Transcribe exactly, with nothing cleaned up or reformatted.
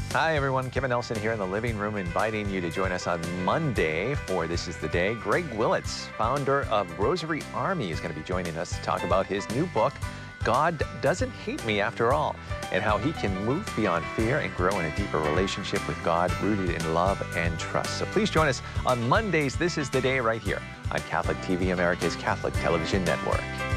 Hi, everyone. Kevin Nelson here in the living room, inviting you to join us on Monday for This Is the Day. Greg Willits, founder of Rosary Army, is going to be joining us to talk about his new book, God Doesn't Hate Me After All, and how he can move beyond fear and grow in a deeper relationship with God, rooted in love and trust. So please join us on Mondays. This is the Day right here on Catholic T V, America's Catholic Television Network.